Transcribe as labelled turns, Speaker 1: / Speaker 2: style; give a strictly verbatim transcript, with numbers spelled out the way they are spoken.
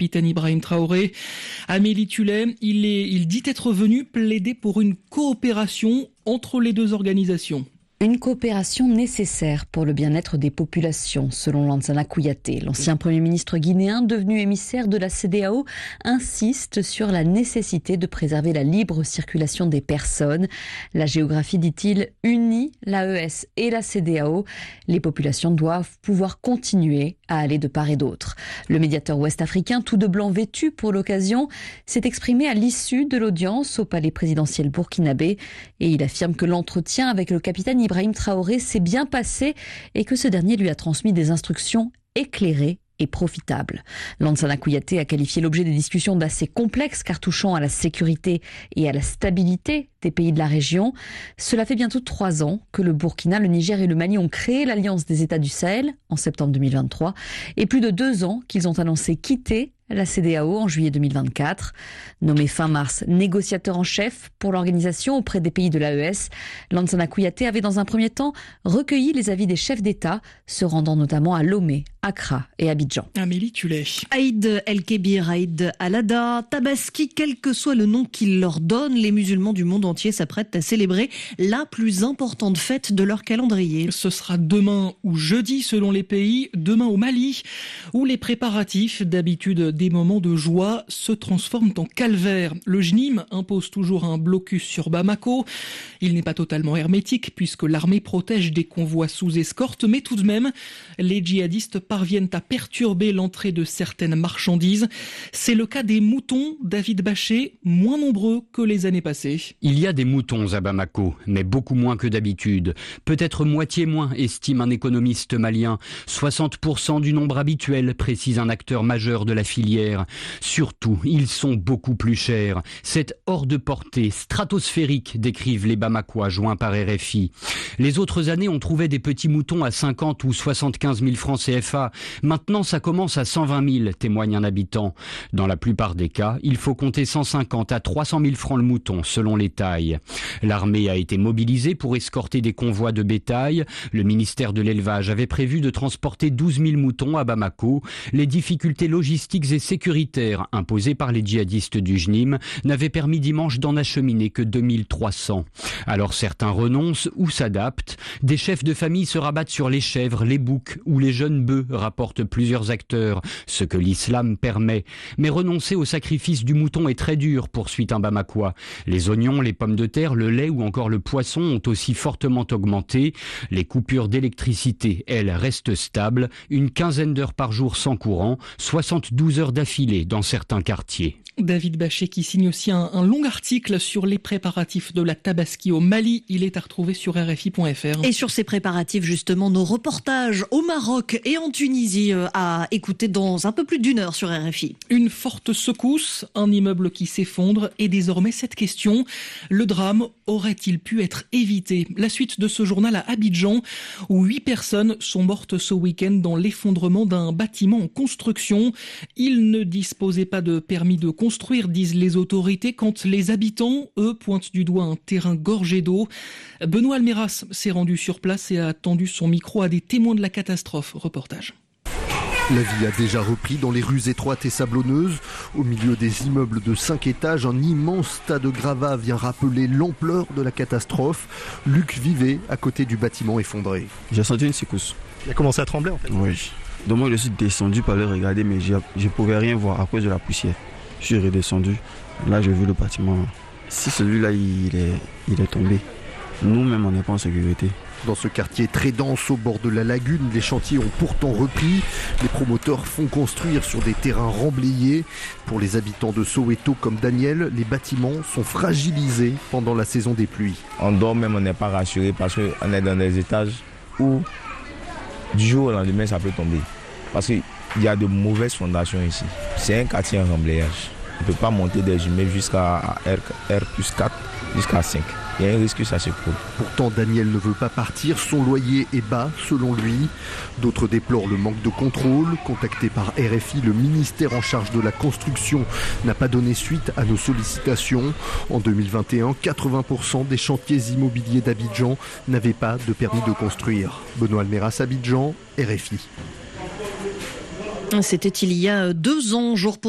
Speaker 1: capitaine Ibrahim Traoré. Amélie Tullet, il, est, il dit être venu plaider pour une coopération entre les deux organisations.
Speaker 2: Une coopération nécessaire pour le bien-être des populations, selon Lansana Kouyaté. L'ancien Premier ministre guinéen, devenu émissaire de la C E D A O, insiste sur la nécessité de préserver la libre circulation des personnes. La géographie, dit-il, unit l'A E S et la C E D A O. Les populations doivent pouvoir continuer à aller de part et d'autre. Le médiateur ouest-africain, tout de blanc vêtu pour l'occasion, s'est exprimé à l'issue de l'audience au palais présidentiel burkinabé et il affirme que l'entretien avec le capitaine Ibrahim Traoré s'est bien passé et que ce dernier lui a transmis des instructions éclairées et profitables. Lansana Kouyaté a qualifié l'objet des discussions d'assez complexe car touchant à la sécurité et à la stabilité des pays de la région. Cela fait bientôt trois ans que le Burkina, le Niger et le Mali ont créé l'Alliance des États du Sahel en septembre deux mille vingt-trois et plus de deux ans qu'ils ont annoncé quitter la C E D A O en juillet deux mille vingt-quatre. Nommé fin mars négociateur en chef pour l'organisation auprès des pays de l'A E S, Lansana Kouyaté avait dans un premier temps recueilli les avis des chefs d'État, se rendant notamment à Lomé, Accra et Abidjan.
Speaker 1: Amélie Tullet.
Speaker 3: Aïd El-Kébir, Aïd Al-Adha, Tabaski, quel que soit le nom qu'il leur donne, les musulmans du monde entier s'apprêtent à célébrer la plus importante fête de leur calendrier.
Speaker 1: Ce sera demain ou jeudi selon les pays, demain au Mali, où les préparatifs d'habitude des moments de joie se transforment en calvaire. Le J N I M impose toujours un blocus sur Bamako. Il n'est pas totalement hermétique puisque l'armée protège des convois sous escorte, mais tout de même, les djihadistes parviennent à perturber l'entrée de certaines marchandises. C'est le cas des moutons, David Bachet, moins nombreux que les années passées.
Speaker 4: Il y a des moutons à Bamako, mais beaucoup moins que d'habitude. Peut-être moitié moins, estime un économiste malien. soixante pour cent du nombre habituel, précise un acteur majeur de la filière. Surtout, ils sont beaucoup plus chers. C'est hors de portée, stratosphérique, décrivent les Bamakois joints par R F I. Les autres années, on trouvait des petits moutons à cinquante ou soixante-quinze mille francs C F A. Maintenant, ça commence à cent vingt mille, témoigne un habitant. Dans la plupart des cas, il faut compter cent cinquante à trois cent mille francs le mouton, selon les tailles. L'armée a été mobilisée pour escorter des convois de bétail. Le ministère de l'Élevage avait prévu de transporter douze mille moutons à Bamako. Les difficultés logistiques et sécuritaires imposées par les djihadistes du J N I M n'avaient permis dimanche d'en acheminer que deux mille trois cents. Alors certains renoncent ou s'adaptent. Des chefs de famille se rabattent sur les chèvres, les boucs ou les jeunes bœufs, rapportent plusieurs acteurs, ce que l'islam permet. Mais renoncer au sacrifice du mouton est très dur, poursuit un Bamakois. Les oignons, les pommes de terre, le lait ou encore le poisson ont aussi fortement augmenté. Les coupures d'électricité, elles, restent stables. Une quinzaine d'heures par jour sans courant, soixante-douze heures d'affilée dans certains quartiers.
Speaker 1: David Bachet qui signe aussi un, un long article sur les préparatifs de la Tabaski au Mali. Il est à retrouver sur R F I point F R.
Speaker 3: Et sur ces préparatifs, justement, nos reportages au Maroc et en Tunisie euh, à écouter dans un peu plus d'une heure sur R F I.
Speaker 1: Une forte secousse, un immeuble qui s'effondre et désormais cette question, le drame aurait-il pu être évité? La suite de ce journal à Abidjan où huit personnes sont mortes ce week-end dans l'effondrement d'un bâtiment en construction. Ils ne disposaient pas de permis de construire, disent les autorités, quand les habitants, eux, pointent du doigt un terrain gorgé d'eau. Benoît Almeras s'est rendu sur place et a tendu son micro à des témoins de la catastrophe. Reportage.
Speaker 5: La vie a déjà repris dans les rues étroites et sablonneuses. Au milieu des immeubles de cinq étages, un immense tas de gravats vient rappeler l'ampleur de la catastrophe. Luc vivait à côté du bâtiment effondré.
Speaker 6: J'ai senti une secousse.
Speaker 5: Il a commencé à trembler en fait.
Speaker 6: Oui. Donc moi je suis descendu pour aller regarder, mais je ne pouvais rien voir à cause de la poussière. Je suis redescendu. Là j'ai vu le bâtiment. Si celui-là il est, il est tombé, nous-mêmes on n'est pas en sécurité.
Speaker 5: Dans ce quartier très dense au bord de la lagune, les chantiers ont pourtant repris. Les promoteurs font construire sur des terrains remblayés. Pour les habitants de Soweto comme Daniel, les bâtiments sont fragilisés pendant la saison des pluies.
Speaker 7: On dort même, on n'est pas rassuré parce qu'on est dans des étages où du jour au lendemain ça peut tomber. Parce qu'il y a de mauvaises fondations ici. C'est un quartier en remblayage. On ne peut pas monter des immeubles jusqu'à R plus quatre, jusqu'à cinq. Il y a un risque que ça s'écroule.
Speaker 5: Pourtant, Daniel ne veut pas partir. Son loyer est bas, selon lui. D'autres déplorent le manque de contrôle. Contacté par R F I, le ministère en charge de la construction n'a pas donné suite à nos sollicitations. En deux mille vingt et un, quatre-vingts pour cent des chantiers immobiliers d'Abidjan n'avaient pas de permis de construire. Benoît Almeras, Abidjan, R F I.
Speaker 3: C'était il y a deux ans, jour pour